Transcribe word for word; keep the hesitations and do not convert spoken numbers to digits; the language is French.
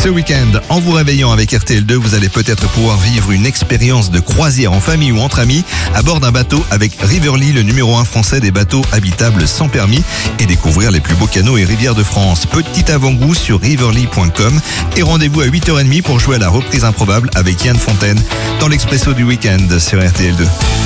Ce week-end, en vous réveillant avec R T L deux, vous allez peut-être pouvoir vivre une expérience de croisière en famille ou entre amis à bord d'un bateau avec Riverly, le numéro un français des bateaux habitables sans permis, et découvrir les plus beaux canaux et rivières de France. Petit avant-goût sur riverly point com et rendez-vous à huit heures trente pour jouer à la reprise improbable avec Yann Fontaine dans l'Expresso du week-end sur R T L deux.